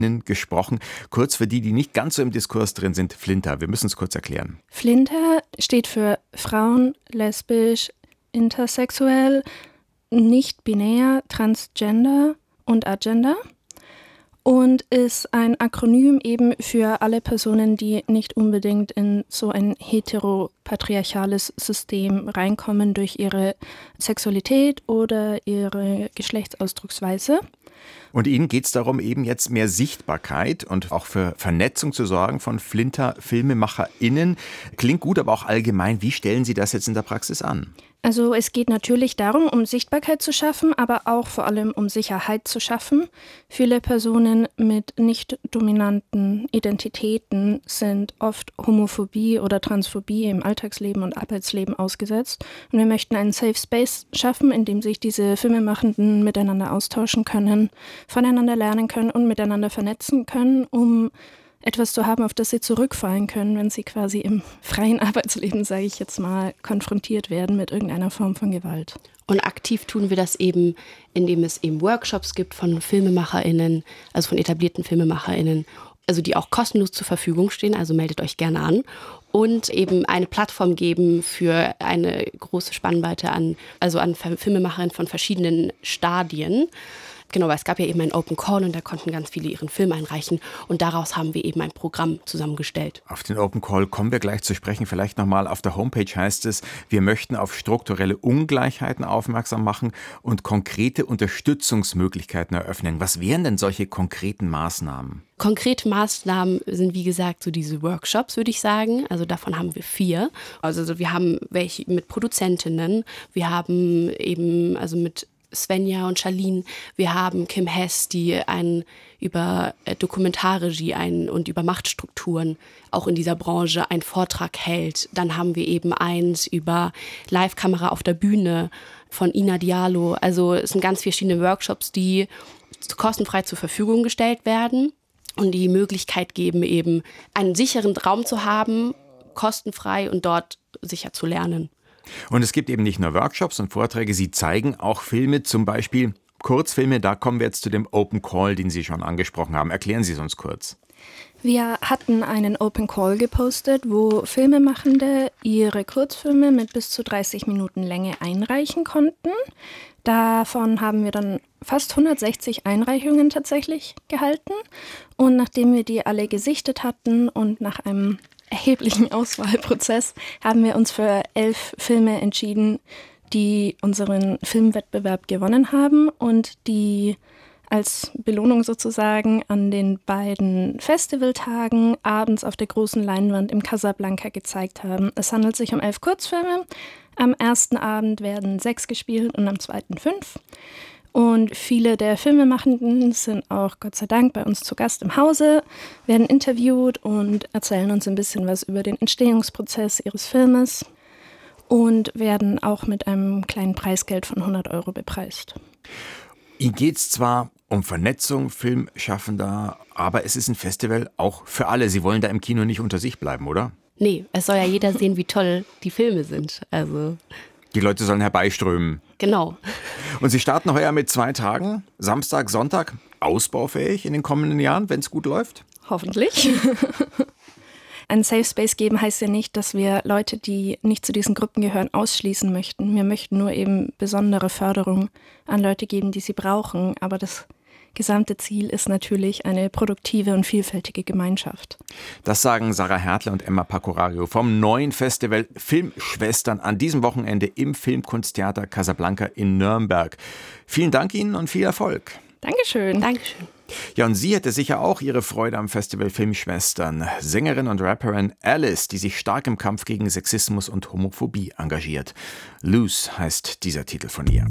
gesprochen. Kurz für die nicht ganz so im Diskurs drin sind, Flinter. Wir müssen es kurz erklären. Flinter steht für Frauen, lesbisch, intersexuell, nicht-binär, transgender und agender und ist ein Akronym eben für alle Personen, die nicht unbedingt in so ein heteropatriarchales System reinkommen durch ihre Sexualität oder ihre Geschlechtsausdrucksweise. Und Ihnen geht es darum, eben jetzt mehr Sichtbarkeit und auch für Vernetzung zu sorgen von Flinter-FilmemacherInnen. Klingt gut, aber auch allgemein. Wie stellen Sie das jetzt in der Praxis an? Also es geht natürlich darum, um Sichtbarkeit zu schaffen, aber auch vor allem um Sicherheit zu schaffen. Viele Personen mit nicht dominanten Identitäten sind oft Homophobie oder Transphobie im Alltagsleben und Arbeitsleben ausgesetzt. Und wir möchten einen Safe Space schaffen, in dem sich diese Filmemachenden miteinander austauschen können, voneinander lernen können und miteinander vernetzen können, um etwas zu haben, auf das sie zurückfallen können, wenn sie quasi im freien Arbeitsleben, sage ich jetzt mal, konfrontiert werden mit irgendeiner Form von Gewalt. Und aktiv tun wir das eben, indem es eben Workshops gibt von FilmemacherInnen, also von etablierten FilmemacherInnen, also die auch kostenlos zur Verfügung stehen, also meldet euch gerne an. Und eben eine Plattform geben für eine große Spannweite an Filmemacherinnen von verschiedenen Stadien. Genau, weil es gab ja eben einen Open Call und da konnten ganz viele ihren Film einreichen und daraus haben wir eben ein Programm zusammengestellt. Auf den Open Call kommen wir gleich zu sprechen. Vielleicht nochmal, auf der Homepage heißt es, wir möchten auf strukturelle Ungleichheiten aufmerksam machen und konkrete Unterstützungsmöglichkeiten eröffnen. Was wären denn solche konkreten Maßnahmen? Konkrete Maßnahmen sind, wie gesagt, so diese Workshops, würde ich sagen. Also davon haben wir 4. Also wir haben welche mit Produzentinnen, wir haben eben mit Svenja und Charlene, wir haben Kim Hess, die über Dokumentarregie und über Machtstrukturen auch in dieser Branche einen Vortrag hält. Dann haben wir eben eins über Live-Kamera auf der Bühne von Ina Diallo. Also es sind ganz verschiedene Workshops, die kostenfrei zur Verfügung gestellt werden und die Möglichkeit geben, eben einen sicheren Raum zu haben, kostenfrei und dort sicher zu lernen. Und es gibt eben nicht nur Workshops und Vorträge, Sie zeigen auch Filme, zum Beispiel Kurzfilme. Da kommen wir jetzt zu dem Open Call, den Sie schon angesprochen haben. Erklären Sie es uns kurz. Wir hatten einen Open Call gepostet, wo Filmemachende ihre Kurzfilme mit bis zu 30 Minuten Länge einreichen konnten. Davon haben wir dann fast 160 Einreichungen tatsächlich gehalten. Und nachdem wir die alle gesichtet hatten und nach einem erheblichen Auswahlprozess haben wir uns für 11 Filme entschieden, die unseren Filmwettbewerb gewonnen haben und die als Belohnung sozusagen an den beiden Festivaltagen abends auf der großen Leinwand im Casablanca gezeigt haben. Es handelt sich um 11 Kurzfilme. Am ersten Abend werden 6 gespielt und am zweiten 5. Und viele der Filmemachenden sind auch Gott sei Dank bei uns zu Gast im Hause, werden interviewt und erzählen uns ein bisschen was über den Entstehungsprozess ihres Filmes und werden auch mit einem kleinen Preisgeld von 100 € bepreist. Ihnen geht es zwar um Vernetzung Filmschaffender, aber es ist ein Festival auch für alle. Sie wollen da im Kino nicht unter sich bleiben, oder? Nee, es soll ja jeder sehen, wie toll die Filme sind. Also die Leute sollen herbeiströmen. Genau. Und Sie starten heuer mit 2 Tagen, Samstag, Sonntag, ausbaufähig in den kommenden Jahren, wenn es gut läuft? Hoffentlich. Ein Safe Space geben heißt ja nicht, dass wir Leute, die nicht zu diesen Gruppen gehören, ausschließen möchten. Wir möchten nur eben besondere Förderung an Leute geben, die sie brauchen. Aber das gesamte Ziel ist natürlich eine produktive und vielfältige Gemeinschaft. Das sagen Sarah Hertle und Emma Pecorario vom neuen Festival Filmschwestern an diesem Wochenende im Filmkunsttheater Casablanca in Nürnberg. Vielen Dank Ihnen und viel Erfolg. Dankeschön. Dankeschön. Ja, und sie hätte sicher auch ihre Freude am Festival Filmschwestern. Sängerin und Rapperin Alice, die sich stark im Kampf gegen Sexismus und Homophobie engagiert. Loose heißt dieser Titel von ihr.